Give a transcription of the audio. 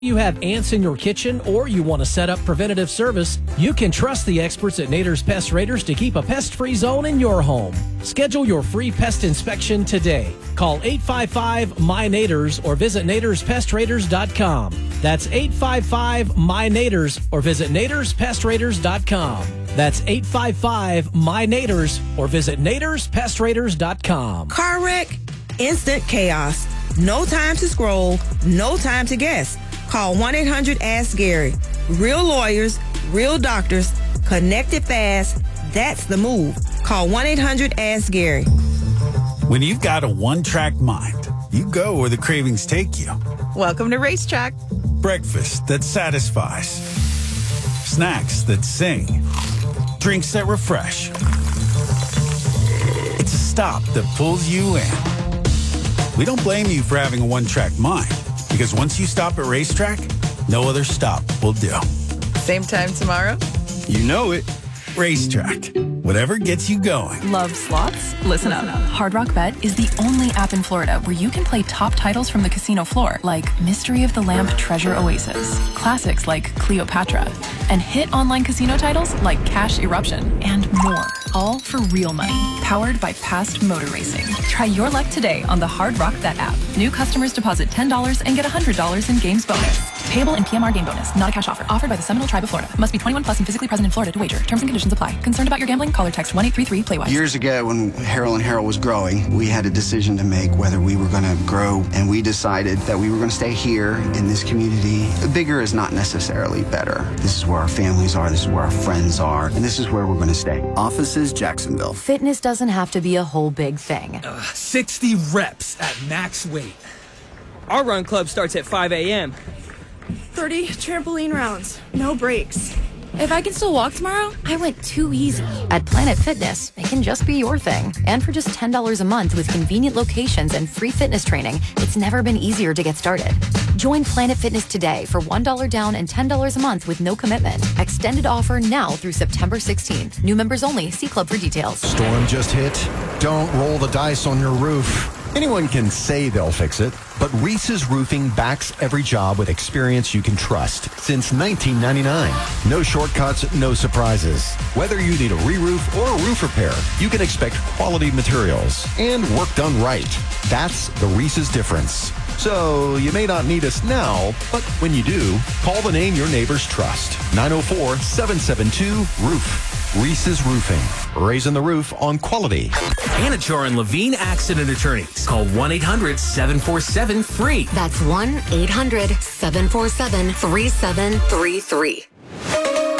You have ants in your kitchen or you want to set up preventative service, you can trust the experts at Nader's Pest Raiders to keep a pest-free zone in your home. Schedule your free pest inspection today. Call 855-MY-NADERS or visit NadersPestRaiders.com. That's 855-MY-NADERS or visit NadersPestRaiders.com. That's 855-MY-NADERS or visit NadersPestRaiders.com. Car wreck, instant chaos. No time to scroll, no time to guess. Call 1-800-ASK-GARY. Real lawyers, real doctors, connected fast. That's the move. Call 1-800-ASK-GARY. When you've got a one-track mind, you go where the cravings take you. Welcome to Racetrack. Breakfast that satisfies. Snacks that sing. Drinks that refresh. It's a stop that pulls you in. We don't blame you for having a one-track mind, because once you stop at Racetrack, no other stop will do. Same time tomorrow? You know it. Racetrack. Whatever gets you going. Love slots? Listen up. Hard Rock Bet is the only app in Florida where you can play top titles from the casino floor, like Mystery of the Lamp Treasure Oasis, classics like Cleopatra, and hit online casino titles like Cash Eruption, and more. All for real money, powered by past motor racing. Try your luck today on the Hard Rock Bet app. New customers deposit $10 and get $100 in games bonus. Payable in PMR game bonus, not a cash offer. Offered by the Seminole Tribe of Florida. Must be 21 plus and physically present in Florida to wager. Terms and conditions apply. Concerned about your gambling? Call or text 1-833-PLAY-WISE. Years ago, when Harold and Harold was growing, we had a decision to make whether we were going to grow, and we decided that we were going to stay here in this community. Bigger is not necessarily better. This is where our families are, this is where our friends are, and this is where we're going to stay. Offices, Jacksonville. Fitness doesn't have to be a whole big thing. 60 reps at max weight. Our run club starts at 5 a.m. 30 trampoline rounds, no breaks. If I can still walk tomorrow, I went too easy. At Planet Fitness, it can just be your thing. And for just $10 a month with convenient locations and free fitness training, it's never been easier to get started. Join Planet Fitness today for $1 down and $10 a month with no commitment. Extended offer now through September 16th. New members only. See club for details. Storm just hit. Don't roll the dice on your roof. Anyone can say they'll fix it, but Reese's Roofing backs every job with experience you can trust since 1999. No shortcuts, no surprises. Whether you need a re-roof or a roof repair, you can expect quality materials and work done right. That's the Reese's difference. So you may not need us now, but when you do, call the name your neighbors trust. 904-772-ROOF. Reese's Roofing. Raising the roof on quality. Anachar and Levine Accident Attorneys. Call 1-800-747-FREE. That's 1-800-747-3733.